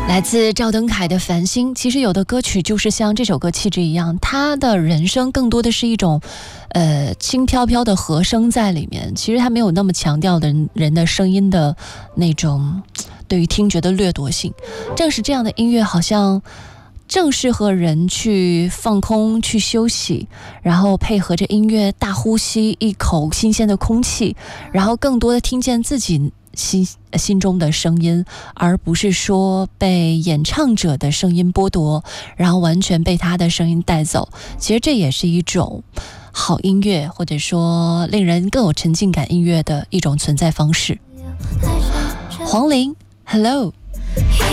来自赵登凯的《繁星》，其实有的歌曲就是像这首歌气质一样，他的人声更多的是一种轻飘飘的和声在里面，其实他没有那么强调的人的声音的那种对于听觉的掠夺性。正是这样的音乐好像正适合人去放空去休息，然后配合着音乐大呼吸一口新鲜的空气，然后更多的听见自己心中的声音，而不是说被演唱者的声音剥夺，然后完全被他的声音带走。其实这也是一种好音乐，或者说令人更有沉浸感音乐的一种存在方式。黄龄 Hello。